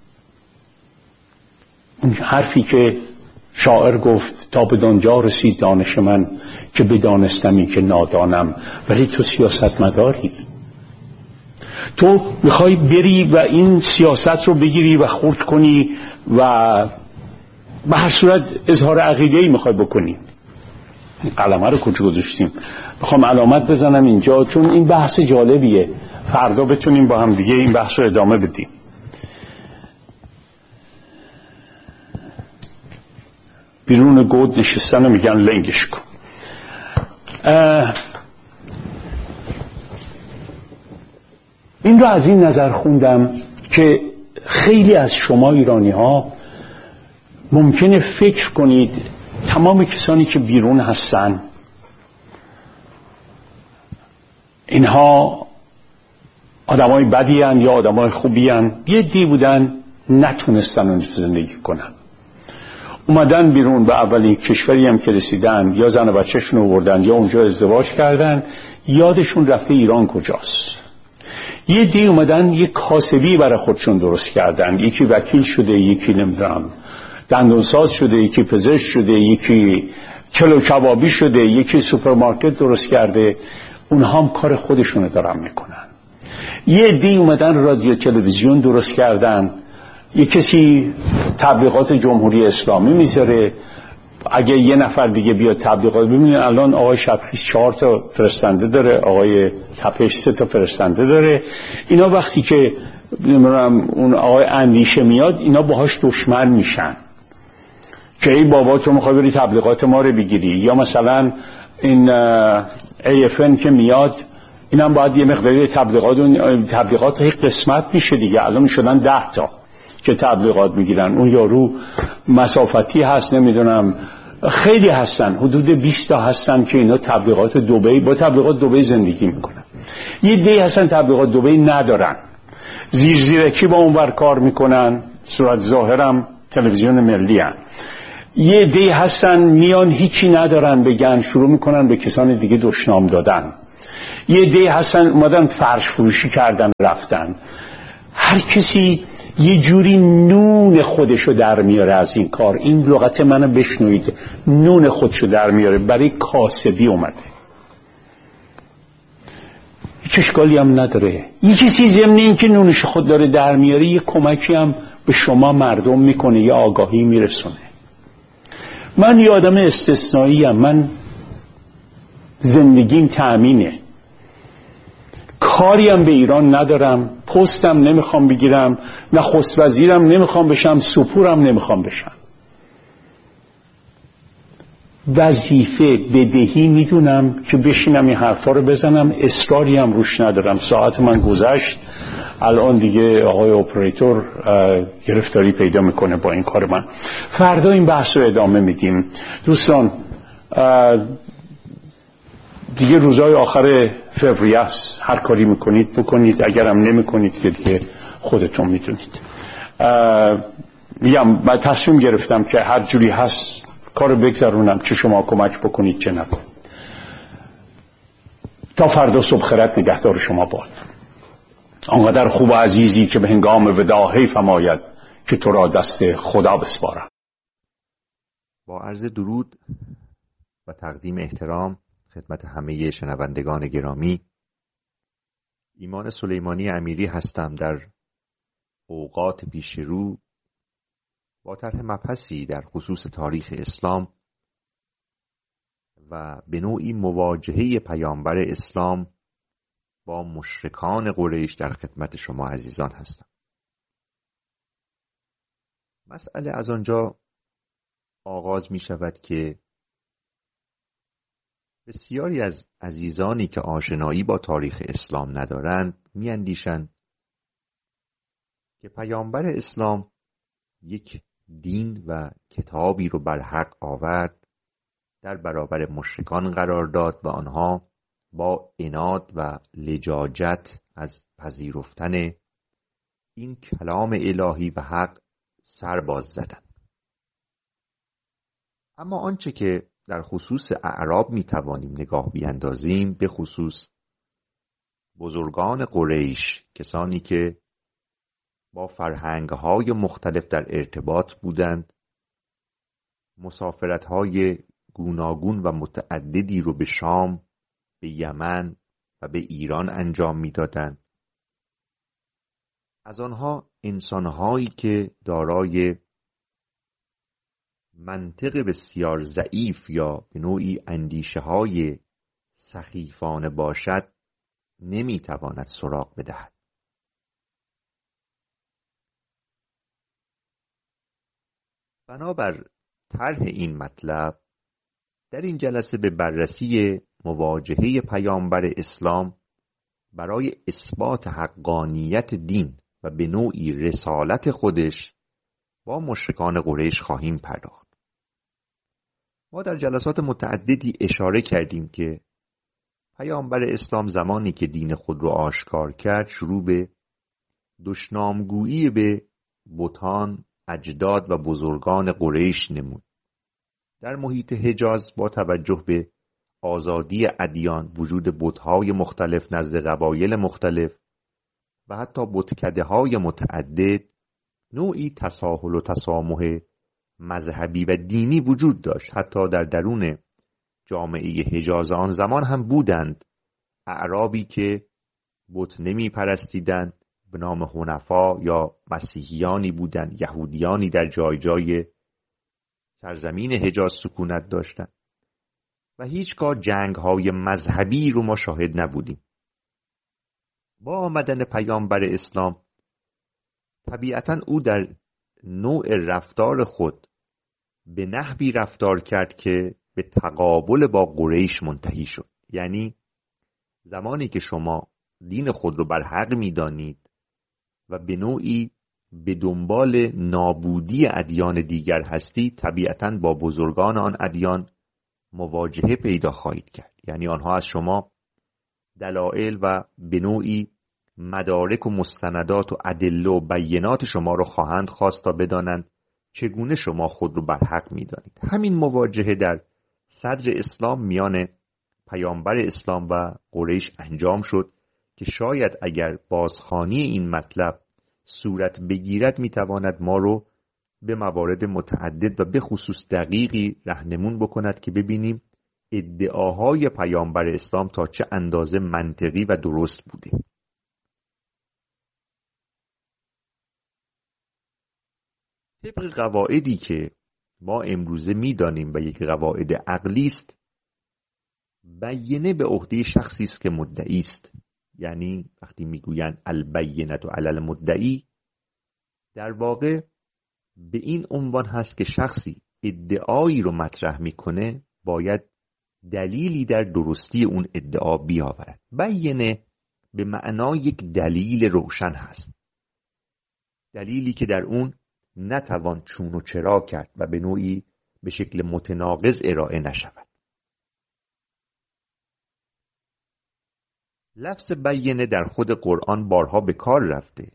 اون حرفی که شاعر گفت تا بدانجا رسید دانش من که بدانستمی که نادانم. ولی تو سیاست مداری، تو میخوای بری و این سیاست رو بگیری و خرد کنی و به هر صورت اظهار عقیده‌ای میخوای بکنی. قلمه رو کجا گذاشتیم؟ میخوام علامت بزنم اینجا چون این بحث جالبیه. فردا بتونیم با هم دیگه این بحث رو ادامه بدیم. بیرون گود نشستن میگن لنگش کن. این رو از این نظر خوندم که خیلی از شما ایرانی ها ممکنه فکر کنید تمام کسانی که بیرون هستن اینها آدمای بدی هن یا آدمای خوبی هن. یه دی بودن نتونستن اونجا زندگی کنن، اومدن بیرون، به اولین کشوری هم که رسیدن یا زن و بچه‌شون رو بردن یا اونجا ازدواج کردن، یادشون رفته ایران کجاست. یه دی اومدن یک کاسبی برای خودشون درست کردن، یکی وکیل شده، یکی نمیدونم دندونساز شده، یکی پزشک شده، یکی چلو کبابی شده، یکی سوپرمارکت درست کرده. اونها هم کار خودشونو دارن میکنن. یه دی اومدن رادیو تلویزیون درست کردن، یه کسی تبلیغات جمهوری اسلامی میذاره، اگه یه نفر دیگه بیاد تبلیغات. ببینید الان آقای شبخیز 4 تا فرستنده داره، آقای تپش 3 تا فرستنده داره. اینا وقتی که نمیدونم اون آقای اندیشه میاد اینا باهاش دشمن میشن که ای بابا تو میخوای بری تبلیغات ما رو بگیری. یا مثلا این AFN که میاد اینم باید یه مقداری تبلیغات هی قسمت میشه دیگه. الان میشدن 10 تا که تبلیغات میگیرن. اون یارو مسافتی هست، نمیدونم خیلی هستن، حدود 20 تا هستن که اینا تبلیغات دبی، با تبلیغات دبی زندگی میکنن. یه دی هستن تبلیغات دبی ندارن، زیرکی با اون ور کار میکنن، صورت ظاهرم تلویزیون ملی هن. یه عده‌ای هستن میان هیچی ندارن بگن، شروع میکنن به کسان دیگه دشنام دادن. یه عده‌ای هستن اومدن فرش فروشی کردن رفتن. هر کسی یه جوری نون خودشو در میاره از این کار. این لغت منو بشنوید، نون خودشو در میاره، برای کاسبی اومده، هیچ اشکالی هم نداره. یه کسی ضمن این که نونش خود داره در میاره یه کمکی هم به شما مردم میکنه، یه آگاهی میرسونه. من یه آدم استثنایی ام، من زندگیم تأمینه، کاریم به ایران ندارم، پستم نمیخوام بگیرم، نخست وزیرم نمیخوام بشم، سپورم نمیخوام بشم. وظیفه بدهی میدونم که بشینم این حرفا رو بزنم، اصراری هم روش ندارم. ساعت من گذشت، الان دیگه آقای اپراتور گرفتاری پیدا میکنه با این کار من. فردا این بحث رو ادامه میدیم. دوستان دیگه روزهای آخر فوریه است، هر کاری میکنید بکنید، اگرم نمیکنید که دیگه خودتون میدونید. میگم من تصمیم گرفتم که هر جوری هست کارو بگذرونم، چه شما کمک بکنید چه نکنید. تا فردا صبح خیرت، نگهدار شما باد. آنقدر خوب و عزیزی که به هنگام وداع حیف آید که تو را دست خدا بسپارم. با عرض درود و تقدیم احترام خدمت همه شنوندگان گرامی، ایمان سلیمانی امیری هستم. در اوقات پیش رو با طرح مبحثی در خصوص تاریخ اسلام و به نوعی مواجهه پیامبر اسلام با مشرکان قریش در خدمت شما عزیزان هستم. مسئله از آنجا آغاز می شود که بسیاری از عزیزانی که آشنایی با تاریخ اسلام ندارند می اندیشند که پیامبر اسلام یک دین و کتابی رو بر حق آورد، در برابر مشرکان قرار داد و آنها با عناد و لجاجت از پذیرفتن این کلام الهی و حق سر باز زدند. اما آنچه که در خصوص اعراب می توانیم نگاه بیاندازیم، به خصوص بزرگان قریش، کسانی که با فرهنگ‌های مختلف در ارتباط بودند، مسافرت‌های گوناگون و متعددی رو به شام، به یمن و به ایران انجام می‌دادند. از آنها انسان‌هایی که دارای منطق بسیار ضعیف یا به نوعی اندیشه‌های سخیفانه باشد نمی‌تواند سراغ بدهد. بنابر طرح این مطلب در این جلسه به بررسی مواجهه پیامبر اسلام برای اثبات حقانیت دین و به نوعی رسالت خودش با مشرکان قریش خواهیم پرداخت. ما در جلسات متعددی اشاره کردیم که پیامبر اسلام زمانی که دین خود رو آشکار کرد، شروع به دشنامگویی به بتان، اجداد و بزرگان قریش نمود. در محیط حجاز با توجه به آزادی ادیان، وجود بت‌های مختلف نزد قبایل مختلف و حتی بتکده‌های متعدد، نوعی تساهل و تسامح مذهبی و دینی وجود داشت. حتی در درون جامعه حجاز آن زمان هم بودند اعرابی که بت نمی پرستیدند، به نام حنفا یا مسیحیانی بودند، یهودیانی در جای جای سرزمین حجاز سکونت داشتند و هیچگاه جنگ‌های مذهبی رو ما شاهد نبودیم. با آمدن پیامبر اسلام طبیعتاً او در نوع رفتار خود به نحوی رفتار کرد که به تقابل با قریش منتهی شد. یعنی زمانی که شما دین خود رو بر حق می‌دانید و به نوعی به دنبال نابودی ادیان دیگر هستید، طبیعتاً با بزرگان آن ادیان مواجهه پیدا خواهید کرد. یعنی آنها از شما دلایل و به نوعی مدارک و مستندات و ادله و بینات شما رو خواهند خواست تا بدانند چگونه شما خود رو برحق می‌دانید؟ همین مواجهه در صدر اسلام میان پیامبر اسلام و قریش انجام شد که شاید اگر بازخوانی این مطلب صورت بگیرد میتواند ما رو به موارد متعدد و به خصوص دقیقی راهنمون بکند که ببینیم ادعاهای پیامبر اسلام تا چه اندازه منطقی و درست بوده. طبق قواعدی که ما امروزه میدانیم و یک قواعد عقلی است، بینه به عهده شخصی است که مدعی است. یعنی وقتی میگویند البینة علی المدعی، در واقع به این عنوان هست که شخصی ادعایی رو مطرح میکنه باید دلیلی در درستی اون ادعا بیاورد. بینه به معنای یک دلیل روشن هست، دلیلی که در اون نتوان چون و چرا کرد و به نوعی به شکل متناقض ارائه نشود. لفظ بینه در خود قرآن بارها به کار رفته.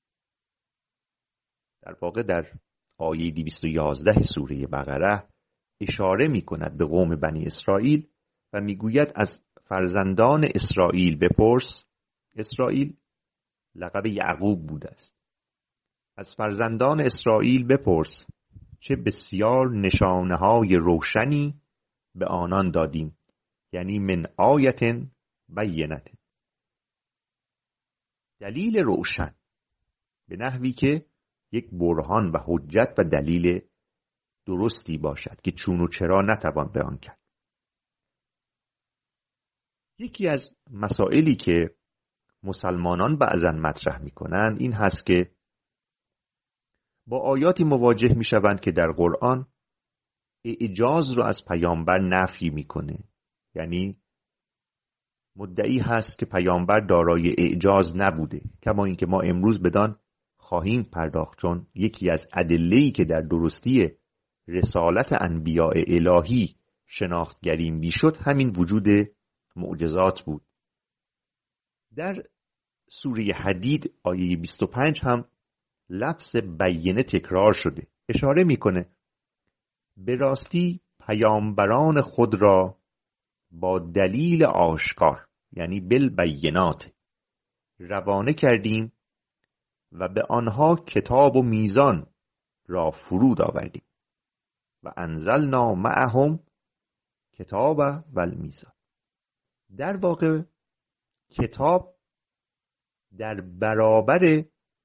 در واقع در آیه 211 سوره بقره اشاره می کند به قوم بنی اسرائیل و می گوید از فرزندان اسرائیل بپرس. اسرائیل لقب یعقوب بوده است. از فرزندان اسرائیل بپرس چه بسیار نشانه‌های روشنی به آنان دادیم، یعنی من آیت بینت، دلیل روشن، به نحوی که یک برهان و حجت و دلیل درستی باشد که چون و چرا نتوان بیان کرد. یکی از مسائلی که مسلمانان بعضاً مطرح می‌کنند این هست که با آیاتی مواجه می‌شوند که در قرآن اعجاز رو از پیامبر نفی می‌کنه. یعنی مدعی هست که پیامبر دارای اعجاز نبوده، کما اینکه ما امروز بدان خواهیم پرداخت، چون یکی از ادله‌ای که در درستی رسالت انبیاء الهی شناختگری میشد همین وجود معجزات بود. در سوره حدید آیه 25 هم لفظ بینه تکرار شده. اشاره میکنه به راستی پیامبران خود را با دلیل آشکار، یعنی بالبینات، روانه کردیم و به آنها کتاب و میزان را فرود آوردیم و انزلنا معهم کتاب و المیزان. در واقع کتاب در برابر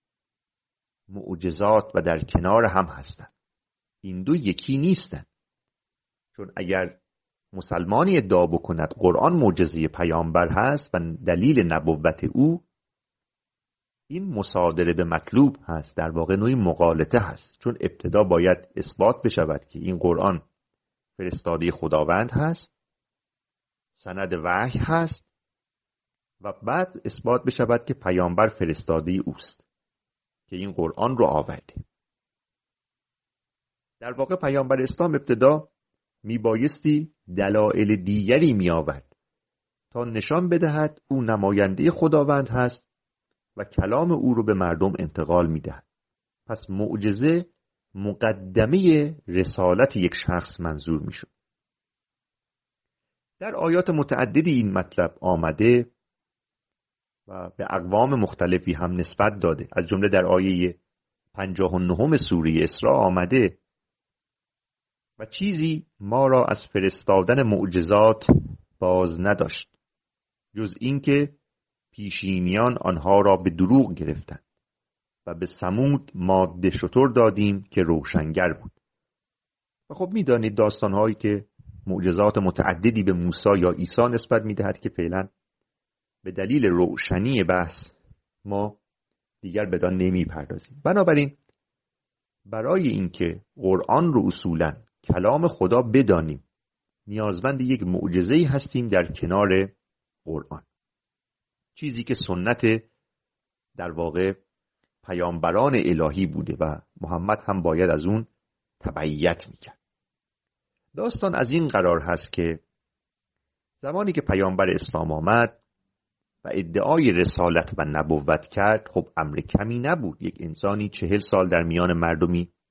معجزات و در کنار هم هستند. این دو یکی نیستند. چون اگر مسلمانی ادعا بکند قرآن معجزه پیامبر هست و دلیل نبوت او، این مصادره به مطلوب هست، در واقع نوعی مغالطه هست. چون ابتدا باید اثبات بشود که این قرآن فرستاده خداوند هست، سند وحی هست، و بعد اثبات بشود که پیامبر فرستاده اوست که این قرآن رو آورده. در واقع پیامبر اسلام ابتدا میبایستی دلایل دیگری میآورد تا نشان بدهد او نماینده خداوند هست و کلام او رو به مردم انتقال میدهد. پس معجزه مقدمه رسالت یک شخص منظور میشد. در آیات متعددی این مطلب آمده و به اقوام مختلفی هم نسبت داده. از جمله در آیه 59 سوره اسراء آمده و چیزی ما را از فرستادن معجزات باز نداشت جز اینکه پیشینیان آنها را به دروغ گرفتند و به ثمود ماده شتر دادیم که روشنگر بود. و خب میدانید داستانهایی که معجزات متعددی به موسی یا عیسی نسبت میدهد که فعلا به دلیل روشنی بحث ما دیگر بدان نمیپردازیم. بنابراین برای اینکه قرآن رو اصولاً کلام خدا بدانیم نیازمند یک معجزه‌ای هستیم در کنار قرآن، چیزی که سنت در واقع پیامبران الهی بوده و محمد هم باید از اون تبعیت میکرد. داستان از این قرار هست که زمانی که پیامبر اسلام آمد و ادعای رسالت و نبوت کرد، خب امر کمی نبود. یک انسانی 40 سال در میان مردمی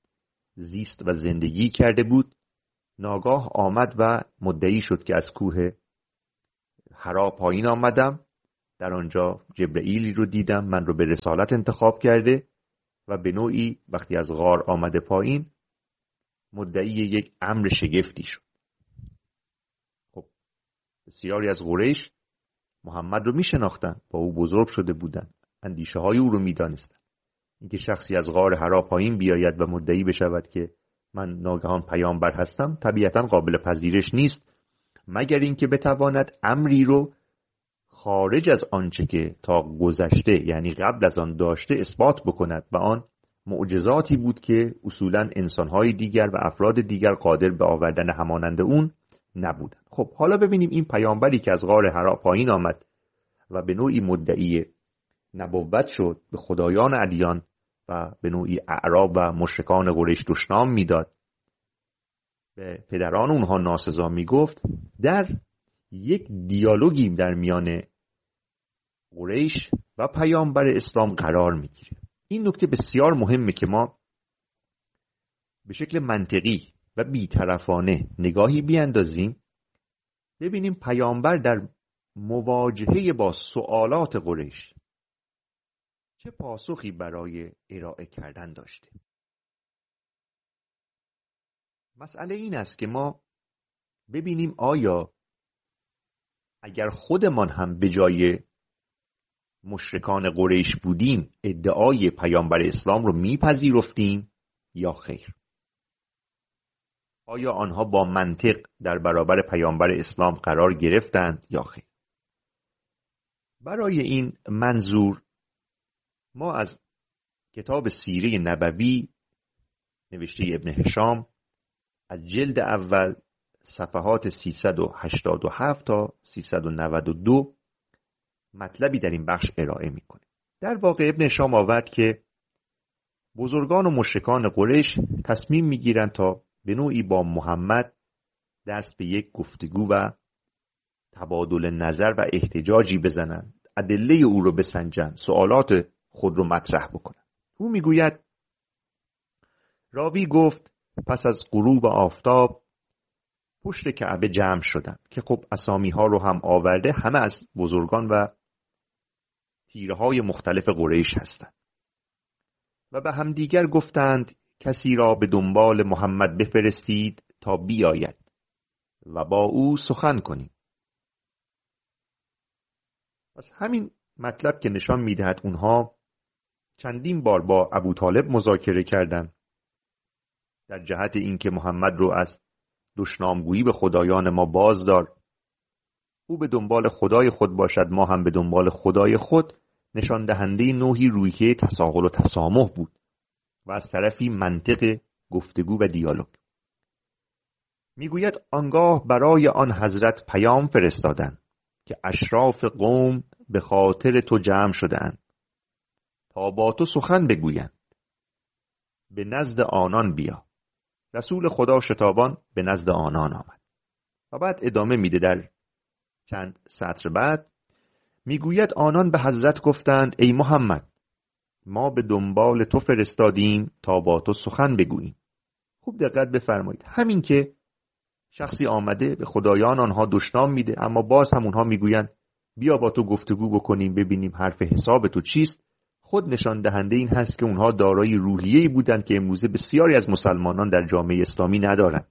زیست و زندگی کرده بود، ناگاه آمد و مدعی شد که از کوه حرا پایین آمدم، در آنجا جبرئیلی رو دیدم من رو به رسالت انتخاب کرده و به نوعی وقتی از غار آمده پایین مدعی یک امر شگفتی شد. خب بسیاری از قریش محمد رو می شناختن، با او بزرگ شده بودن، اندیشه های او رو می دانستن. اینکه شخصی از غار حرا پایین بیاید و مدعی بشود که من ناگهان پیامبر هستم طبیعتا قابل پذیرش نیست، مگر اینکه بتواند امری رو خارج از آنچه که تا گذشته یعنی قبل از آن داشته اثبات بکند و آن معجزاتی بود که اصولا انسانهای دیگر و افراد دیگر قادر به آوردن همانند اون نبودند. خب حالا ببینیم این پیامبری که از غار حرا پایین آمد و به نوعی مدعی نبوت شد، به خدایان ادیان و به نوعی اعراب و مشرکان قریش دشنام میداد، به پدران اونها ناسزا میگفت، در یک دیالوگی در میان قریش و پیامبر اسلام قرار میگیره. این نکته بسیار مهمه که ما به شکل منطقی و بی‌طرفانه نگاهی بیاندازیم، ببینیم پیامبر در مواجهه با سوالات قریش چه پاسخی برای ارائه کردن داشته. مسئله این است که ما ببینیم آیا اگر خودمان هم به جای مشرکان قریش بودیم ادعای پیامبر اسلام رو میپذیرفتیم یا خیر؟ آیا آنها با منطق در برابر پیامبر اسلام قرار گرفتند یا خیر؟ برای این منظور ما از کتاب سیره نبوی نوشته ابن هشام از جلد اول صفحات 387 تا 392 مطلبی در این بخش ارائه میکنه. در واقع ابن هشام آورد که بزرگان و مشرکان قریش تصمیم میگیرند تا به نوعی با محمد دست به یک گفتگو و تبادل نظر و احتجاجی بزنند، ادله او رو بسنجند، سوالات خود رو مطرح بکنند. او میگوید راوی گفت پس از غروب آفتاب پشت کعبه جمع شدند که خب اسامی ها رو هم آورده، همه از بزرگان و تیره های مختلف قریش هستند و به هم دیگر گفتند کسی را به دنبال محمد بفرستید تا بیاید و با او سخن کنیم. پس همین مطلب که نشان میدهد اونها چندین بار با ابو طالب مذاکره کردند در جهت اینکه محمد رو از دشنامگویی به خدایان ما باز دار، او به دنبال خدای خود باشد ما هم به دنبال خدای خود، نشان دهنده نوعی روحیه تساهل و تسامح بود و از طرفی منطق گفتگو و دیالوگ. میگوید آنگاه برای آن حضرت پیام فرستادند که اشراف قوم به خاطر تو جمع شده‌اند تا با تو سخن بگویند، به نزد آنان بیا. رسول خدا شتابان به نزد آنان آمد. و بعد ادامه میده در چند سطر بعد میگوید آنان به حضرت گفتند ای محمد ما به دنبال تو فرستادیم تا با تو سخن بگوییم. خوب دقت بفرمایید، همین که شخصی آمده به خدایان آنها دشنام میده اما باز هم اونها میگویند بیا با تو گفتگو بکنیم ببینیم حرف حساب تو چیست، خود نشان دهنده این هست که اونها دارای روحیه‌ای بودند که امروزه بسیاری از مسلمانان در جامعه اسلامی ندارند.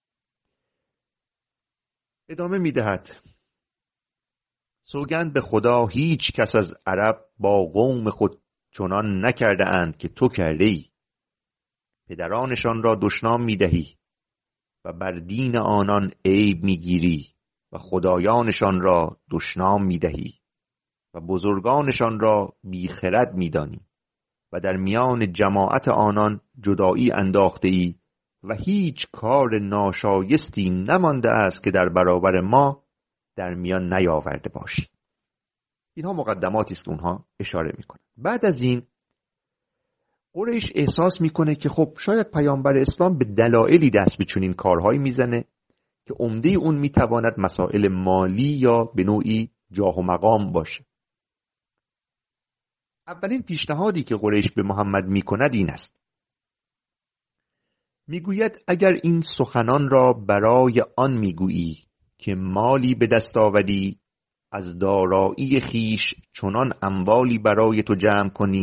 ادامه میدهد سوگند به خدا هیچ کس از عرب با قوم خود چنان نکرده اند که تو کرده ای. پدرانشان را دشنام میدهی و بر دین آنان عیب میگیری و خدایانشان را دشنام میدهی و بزرگانشان را بیخرد میدانی و در میان جماعت آنان جدایی انداخته ای و هیچ کار ناشایستی نمانده است که در برابر ما در میان نیاورده باشی. اینها مقدماتی است که اونها اشاره میکنن. بعد از این قریش احساس میکنه که خب شاید پیامبر اسلام به دلایلی دست به چنین کارهایی میزنه که عمده اون میتواند مسائل مالی یا به نوعی جاه و مقام باشه. اولین پیشنهادی که قریش به محمد میکند این است میگوید اگر این سخنان را برای آن میگویی که مالی به دست آوری، از دارایی خیش چنان اموالی برای تو جمع کنی